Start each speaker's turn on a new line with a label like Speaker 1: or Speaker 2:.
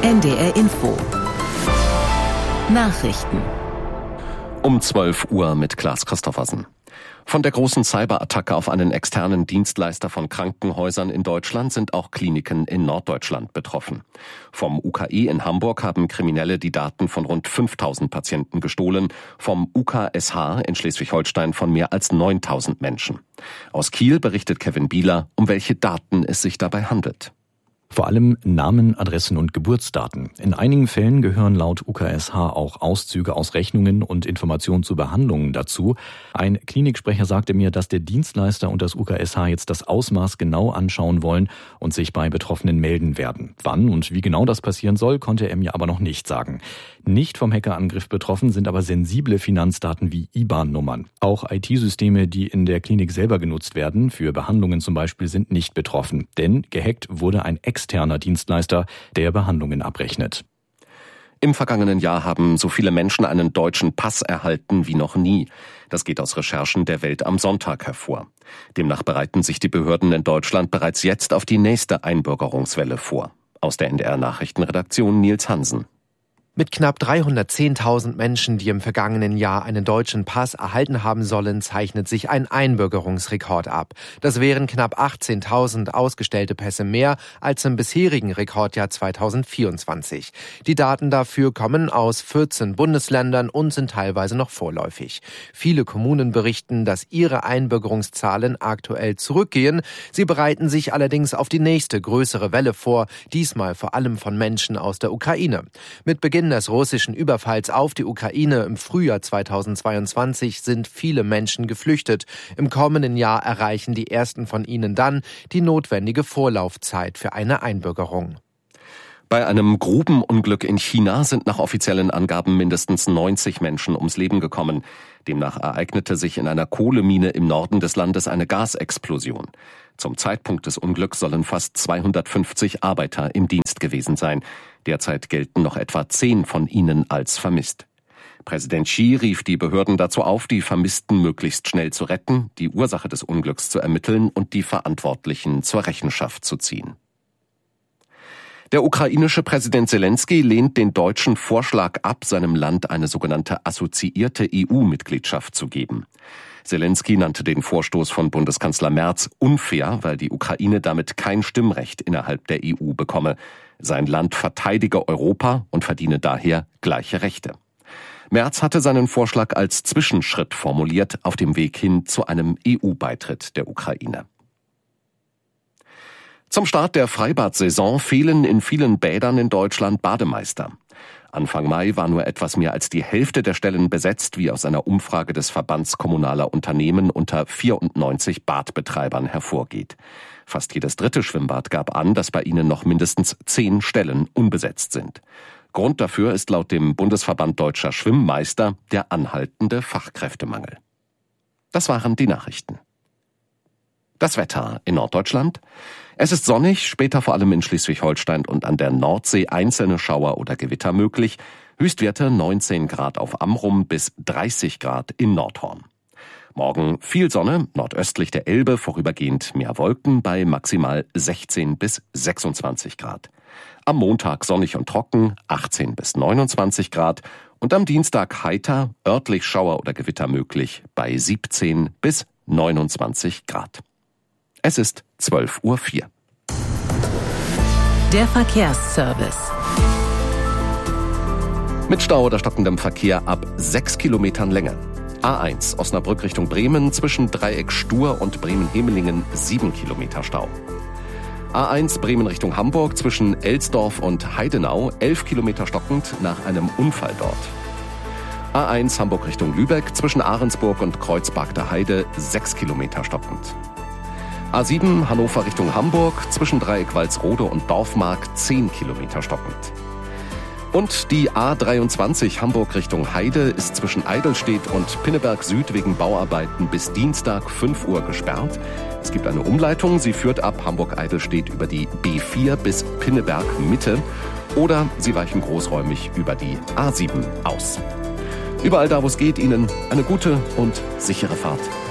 Speaker 1: NDR Info. Nachrichten.
Speaker 2: Um 12 Uhr mit Klaas Christoffersen. Von der großen Cyberattacke auf einen externen Dienstleister von Krankenhäusern in Deutschland sind auch Kliniken in Norddeutschland betroffen. Vom UKE in Hamburg haben Kriminelle die Daten von rund 5000 Patienten gestohlen, vom UKSH in Schleswig-Holstein von mehr als 9000 Menschen. Aus Kiel berichtet Kevin Bieler, um welche Daten es sich dabei handelt.
Speaker 3: Vor allem Namen, Adressen und Geburtsdaten. In einigen Fällen gehören laut UKSH auch Auszüge aus Rechnungen und Informationen zu Behandlungen dazu. Ein Kliniksprecher sagte mir, dass der Dienstleister und das UKSH jetzt das Ausmaß genau anschauen wollen und sich bei Betroffenen melden werden. Wann und wie genau das passieren soll, konnte er mir aber noch nicht sagen. Nicht vom Hackerangriff betroffen sind aber sensible Finanzdaten wie IBAN-Nummern. Auch IT-Systeme, die in der Klinik selber genutzt werden, für Behandlungen zum Beispiel, sind nicht betroffen. Denn gehackt wurde ein externer Dienstleister, der Behandlungen abrechnet.
Speaker 2: Im vergangenen Jahr haben so viele Menschen einen deutschen Pass erhalten wie noch nie. Das geht aus Recherchen der Welt am Sonntag hervor. Demnach bereiten sich die Behörden in Deutschland bereits jetzt auf die nächste Einbürgerungswelle vor. Aus der NDR-Nachrichtenredaktion Nils Hansen.
Speaker 4: Mit knapp 310.000 Menschen, die im vergangenen Jahr einen deutschen Pass erhalten haben sollen, zeichnet sich ein Einbürgerungsrekord ab. Das wären knapp 18.000 ausgestellte Pässe mehr als im bisherigen Rekordjahr 2024. Die Daten dafür kommen aus 14 Bundesländern und sind teilweise noch vorläufig. Viele Kommunen berichten, dass ihre Einbürgerungszahlen aktuell zurückgehen. Sie bereiten sich allerdings auf die nächste größere Welle vor, diesmal vor allem von Menschen aus der Ukraine. Mit Beginn des russischen Überfalls auf die Ukraine im Frühjahr 2022 sind viele Menschen geflüchtet. Im kommenden Jahr erreichen die ersten von ihnen dann die notwendige Vorlaufzeit für eine Einbürgerung.
Speaker 2: Bei einem Grubenunglück in China sind nach offiziellen Angaben mindestens 90 Menschen ums Leben gekommen. Demnach ereignete sich in einer Kohlemine im Norden des Landes eine Gasexplosion. Zum Zeitpunkt des Unglücks sollen fast 250 Arbeiter im Dienst gewesen sein. Derzeit gelten noch etwa 10 von ihnen als vermisst. Präsident Xi rief die Behörden dazu auf, die Vermissten möglichst schnell zu retten, die Ursache des Unglücks zu ermitteln und die Verantwortlichen zur Rechenschaft zu ziehen. Der ukrainische Präsident Selenskyj lehnt den deutschen Vorschlag ab, seinem Land eine sogenannte assoziierte EU-Mitgliedschaft zu geben. Selenskyj nannte den Vorstoß von Bundeskanzler Merz unfair, weil die Ukraine damit kein Stimmrecht innerhalb der EU bekomme. Sein Land verteidige Europa und verdiene daher gleiche Rechte. Merz hatte seinen Vorschlag als Zwischenschritt formuliert auf dem Weg hin zu einem EU-Beitritt der Ukraine. Zum Start der Freibad-Saison fehlen in vielen Bädern in Deutschland Bademeister. Anfang Mai war nur etwas mehr als die Hälfte der Stellen besetzt, wie aus einer Umfrage des Verbands kommunaler Unternehmen unter 94 Badbetreibern hervorgeht. Fast jedes dritte Schwimmbad gab an, dass bei ihnen noch mindestens 10 Stellen unbesetzt sind. Grund dafür ist laut dem Bundesverband Deutscher Schwimmmeister der anhaltende Fachkräftemangel. Das waren die Nachrichten. Das Wetter in Norddeutschland. Es ist sonnig, später vor allem in Schleswig-Holstein und an der Nordsee einzelne Schauer oder Gewitter möglich. Höchstwerte 19 Grad auf Amrum bis 30 Grad in Nordhorn. Morgen viel Sonne, nordöstlich der Elbe vorübergehend mehr Wolken bei maximal 16 bis 26 Grad. Am Montag sonnig und trocken, 18 bis 29 Grad. Und am Dienstag heiter, örtlich Schauer oder Gewitter möglich bei 17 bis 29 Grad. Es ist 12:04 Uhr.
Speaker 1: Der Verkehrsservice.
Speaker 2: Mit Stau oder stockendem Verkehr ab 6 Kilometern Länge. A1 Osnabrück Richtung Bremen zwischen Dreieck Stur und Bremen-Hemelingen 7 Kilometer Stau. A1 Bremen Richtung Hamburg zwischen Elsdorf und Heidenau 11 Kilometer stockend nach einem Unfall dort. A1 Hamburg Richtung Lübeck zwischen Ahrensburg und Kreuzberg der Heide 6 Kilometer stockend. A7 Hannover Richtung Hamburg zwischen Dreieck Walsrode und Dorfmark 10 Kilometer stockend. Und die A23 Hamburg Richtung Heide ist zwischen Eidelstedt und Pinneberg Süd wegen Bauarbeiten bis Dienstag 5 Uhr gesperrt. Es gibt eine Umleitung, sie führt ab Hamburg-Eidelstedt über die B4 bis Pinneberg Mitte oder Sie weichen großräumig über die A7 aus. Überall da, wo es geht, Ihnen eine gute und sichere Fahrt.